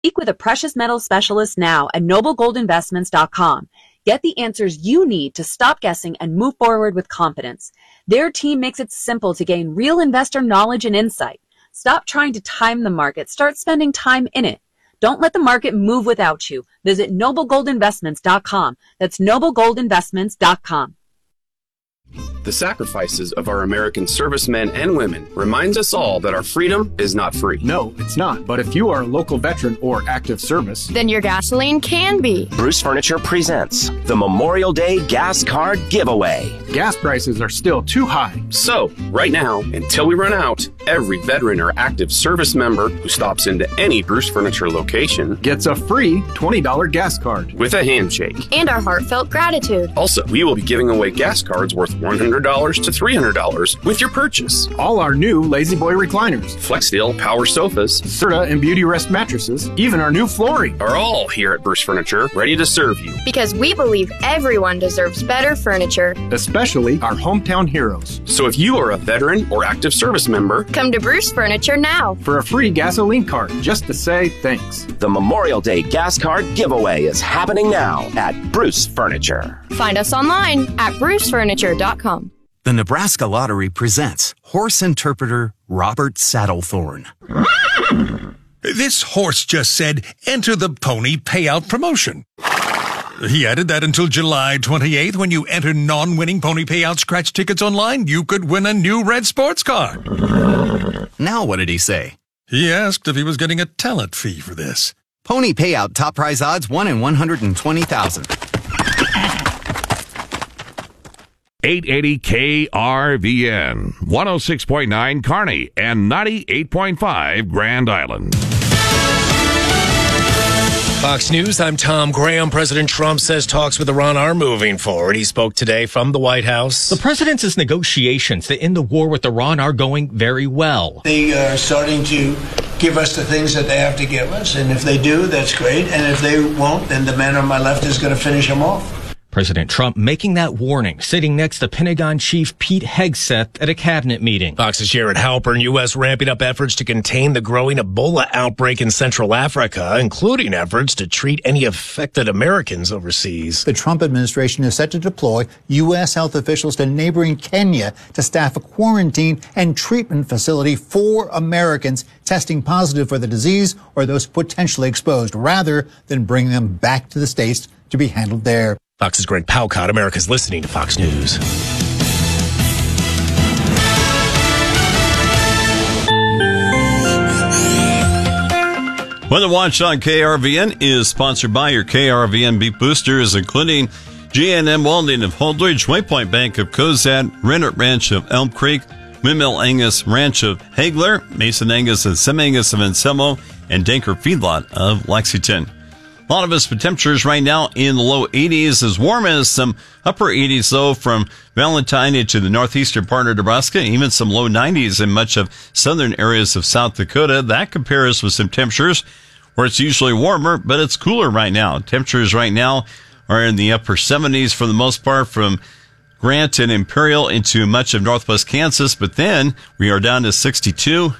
Speak with a precious metals specialist now at noblegoldinvestments.com. Get the answers you need to stop guessing and move forward with confidence. Their team makes it simple to gain real investor knowledge and insight. Stop trying to time the market. Start spending time in it. Don't let the market move without you. Visit noblegoldinvestments.com. That's noblegoldinvestments.com. The sacrifices of our American servicemen and women reminds us all that our freedom is not free. No, it's not. But if you are a local veteran or active service, then your gasoline can be. Bruce Furniture presents the Memorial Day Gas Card Giveaway. Gas prices are still too high. So, right now, until we run out, every veteran or active service member who stops into any Bruce Furniture location gets a free $20 gas card with a handshake and our heartfelt gratitude. Also, we will be giving away gas cards worth $100 to $300 with your purchase. All our new Lazy Boy recliners, FlexSteel power sofas, Serta and Beauty Rest mattresses, even our new flooring are all here at Bruce Furniture, ready to serve you. Because we believe everyone deserves better furniture, especially our hometown heroes. So if you are a veteran or active service member, come to Bruce Furniture now for a free gasoline card just to say thanks. The Memorial Day Gas Card Giveaway is happening now at Bruce Furniture. Find us online at brucefurniture.com. The Nebraska Lottery presents horse interpreter Robert Saddlethorn. This horse just said, enter the pony payout promotion. He added that until July 28th, when you enter non-winning pony payout scratch tickets online, you could win a new red sports car. Now what did he say? He asked if he was getting a talent fee for this. Pony payout top prize odds 1 in 120,000. 880 KRVN, 106.9 Kearney, and 98.5 Grand Island. Fox News, I'm Tom Graham. President Trump says talks with Iran are moving forward. He spoke today from the White House. The president's negotiations to end the war with Iran are going very well. They are starting to give us the things that they have to give us, and if they do, that's great. And if they won't, then the man on my left is going to finish them off. President Trump making that warning, sitting next to Pentagon Chief Pete Hegseth at a cabinet meeting. Fox's Jared Halpern, U.S. ramping up efforts to contain the growing Ebola outbreak in Central Africa, including efforts to treat any affected Americans overseas. The Trump administration is set to deploy U.S. health officials to neighboring Kenya to staff a quarantine and treatment facility for Americans testing positive for the disease or those potentially exposed, rather than bring them back to the States to be handled there. Fox's Greg Palcott. America's listening to Fox News. Weather Watch on KRVN is sponsored by your KRVN Beef Boosters, including G&M Welding of Holdridge, Waypoint Bank of Cozad, Rennet Ranch of Elm Creek, Windmill Angus Ranch of Hagler, Mason Angus and Sim Angus of Anselmo, and Danker Feedlot of Lexington. A lot of us, temperatures right now in the low 80s, as warm as some upper 80s, though, from Valentine into the northeastern part of Nebraska, even some low 90s in much of southern areas of South Dakota. That compares with some temperatures where it's usually warmer, but it's cooler right now. Temperatures right now are in the upper 70s for the most part from Grant and Imperial into much of northwest Kansas, but then we are down to 62.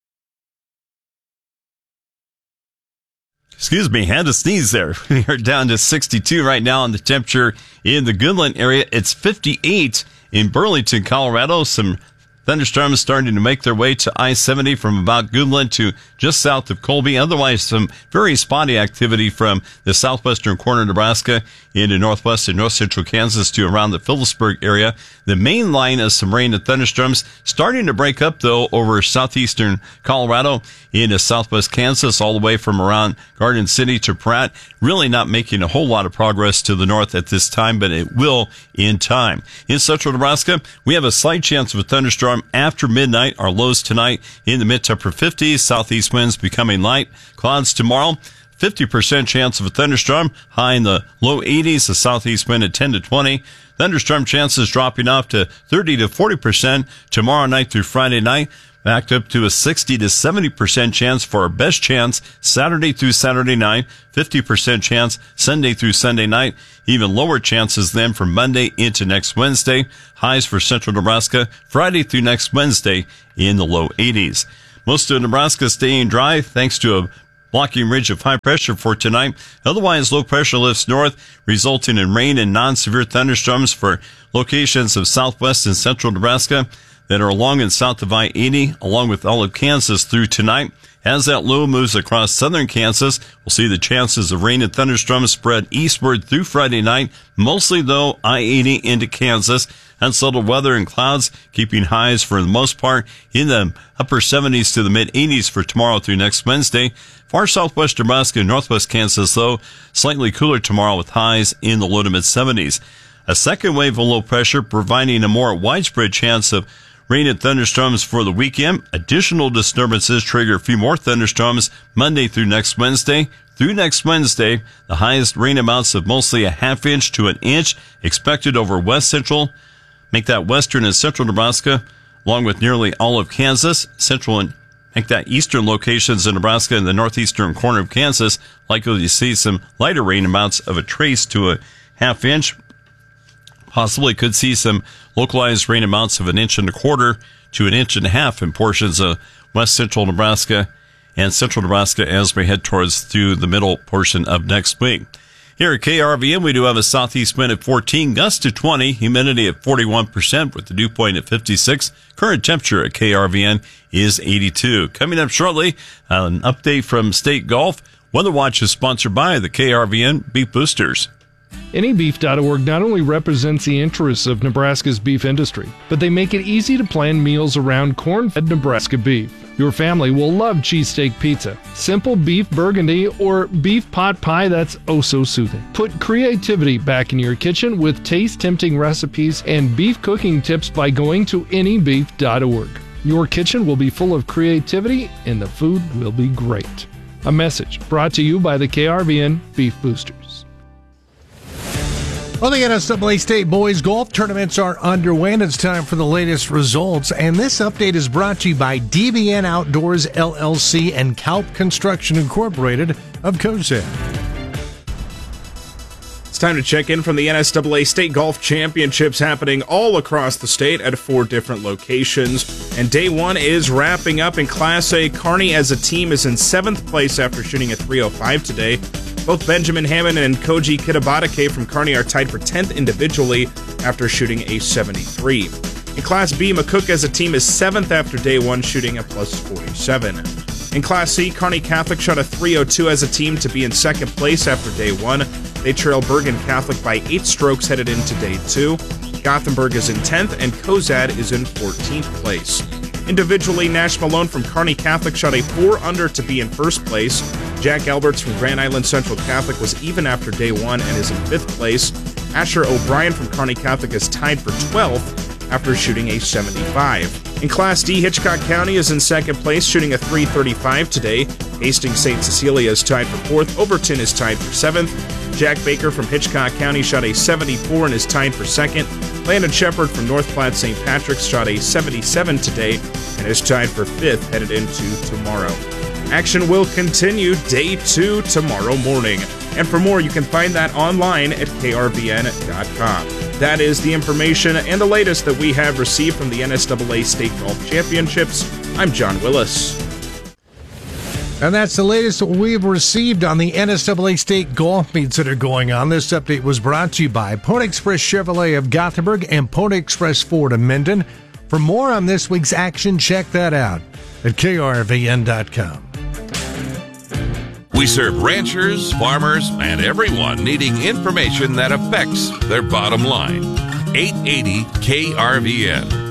Excuse me, had to sneeze there. We are down to 62 right now, and the temperature in the Goodland area, it's 58 in Burlington, Colorado. Some thunderstorms starting to make their way to I-70 from about Goodland to just south of Colby. Otherwise, some very spotty activity from the southwestern corner of Nebraska into northwest and north central Kansas to around the Phillipsburg area. The main line of some rain and thunderstorms starting to break up, though, over southeastern Colorado into southwest Kansas, all the way from around Garden City to Pratt. Really not making a whole lot of progress to the north at this time, but it will in time. In central Nebraska, we have a slight chance of a thunderstorm after midnight. Our lows tonight in the mid to upper 50s, southeast winds becoming light. Clouds tomorrow, 50% chance of a thunderstorm, high in the low 80s, the southeast wind at 10 to 20. Thunderstorm chances dropping off to 30 to 40% tomorrow night through Friday night. Backed up to a 60 to 70% chance for our best chance Saturday through Saturday night, 50% chance Sunday through Sunday night, even lower chances then from Monday into next Wednesday. Highs for central Nebraska Friday through next Wednesday in the low 80s. Most of Nebraska staying dry thanks to a blocking ridge of high pressure for tonight. Otherwise, low pressure lifts north, resulting in rain and non-severe thunderstorms for locations of southwest and central Nebraska that are along and south of I-80, along with all of Kansas through tonight. As that low moves across southern Kansas, we'll see the chances of rain and thunderstorms spread eastward through Friday night, mostly though I-80 into Kansas. Unsettled weather and clouds, keeping highs for the most part in the upper 70s to the mid-80s for tomorrow through next Wednesday. Far southwest Nebraska and northwest Kansas, though, slightly cooler tomorrow with highs in the low to mid-70s. A second wave of low pressure providing a more widespread chance of rain and thunderstorms for the weekend. Additional disturbances trigger a few more thunderstorms Monday through next Wednesday. Through next Wednesday, the highest rain amounts of mostly a half inch to an inch expected over west central. Make that western and central Nebraska, along with nearly all of Kansas. Central and make that eastern locations in Nebraska and the northeastern corner of Kansas. Likely to see some lighter rain amounts of a trace to a half inch. Possibly could see some localized rain amounts of 1.25 inches to 1.5 inches in portions of west central Nebraska and central Nebraska as we head towards through the middle portion of next week. Here at KRVN, we do have a southeast wind at 14, gusts to 20, humidity at 41% with the dew point at 56. Current temperature at KRVN is 82. Coming up shortly, an update from State Golf. Weather Watch is sponsored by the KRVN Beef Boosters. AnyBeef.org not only represents the interests of Nebraska's beef industry, but they make it easy to plan meals around corn-fed Nebraska beef. Your family will love cheesesteak pizza, simple beef burgundy, or beef pot pie that's oh so soothing. Put creativity back in your kitchen with taste-tempting recipes and beef cooking tips by going to AnyBeef.org. Your kitchen will be full of creativity and the food will be great. A message brought to you by the KRVN Beef Boosters. Well, the NSAA State Boys Golf Tournaments are underway, and it's time for the latest results. And this update is brought to you by DBN Outdoors, LLC, and Kalp Construction Incorporated of Cozad. It's time to check in from the NSAA State Golf Championships happening all across the state at 4 different locations. And day 1 is wrapping up in Class A. Kearney as a team is in 7th place after shooting a .305 today. Both Benjamin Hammond and Koji Kitabatake from Kearney are tied for 10th individually after shooting a .73. In Class B, McCook as a team is 7th after day 1, shooting a +47. In Class C, Kearney Catholic shot a .302 as a team to be in 2nd place after day 1. They trail Bergen Catholic by 8 strokes headed into day 2. Gothenburg is in 10th, and Cozad is in 14th place. Individually, Nash Malone from Kearney Catholic shot a 4 under to be in 1st place. Jack Alberts from Grand Island Central Catholic was even after day 1 and is in 5th place. Asher O'Brien from Kearney Catholic is tied for 12th after shooting a .75. In Class D, Hitchcock County is in 2nd place, shooting a .335 today. Hastings St. Cecilia is tied for 4th. Overton is tied for 7th. Jack Baker from Hitchcock County shot a .74 and is tied for 2nd. Landon Shepard from North Platte St. Patrick's shot a .77 today and is tied for 5th headed into tomorrow. Action will continue day 2 tomorrow morning. And for more, you can find that online at krvn.com. That is the information and the latest that we have received from the NSAA State Golf Championships. I'm John Willis. And that's the latest we've received on the NSAA State Golf meets that are going on. This update was brought to you by Pony Express Chevrolet of Gothenburg and Pony Express Ford of Minden. For more on this week's action, check that out at krvn.com. We serve ranchers, farmers, and everyone needing information that affects their bottom line. 880 KRVN.